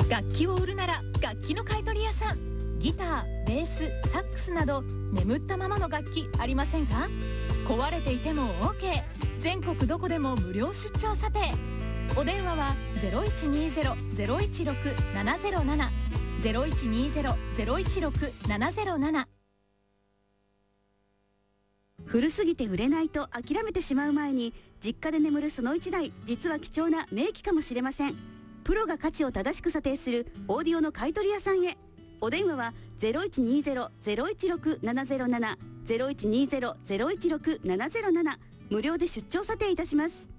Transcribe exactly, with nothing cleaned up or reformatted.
楽器を売るなら楽器の買取屋さん。ギター、ベース、サックスなど眠ったままの楽器ありませんか？壊れていても OK。 全国どこでも無料出張査定。お電話は ゼロいちにゼロ ゼロいちろく ななゼロなな ゼロいちにゼロ ゼロいちろく ななゼロなな。 古すぎて売れないと諦めてしまう前に、実家で眠るそのいちだい、実は貴重な名機かもしれません。プロが価値を正しく査定するオーディオの買取屋さんへ。お電話は ゼロいちにゼロ ゼロいちろく ななゼロなな ゼロいちにゼロ ゼロいちろく ななゼロなな。無料で出張査定いたします。